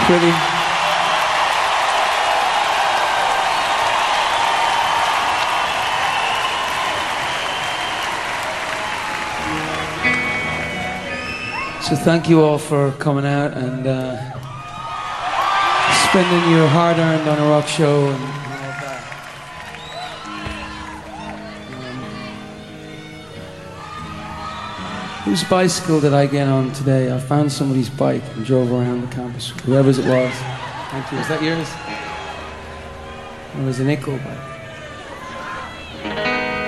pretty. So thank you all for coming out and spending your hard-earned on a rock show and all of that. Whose bicycle did I get on today? I found somebody's bike and drove around the campus. Whoever's it was. Thank you. Is that yours? It was an Ickle bike.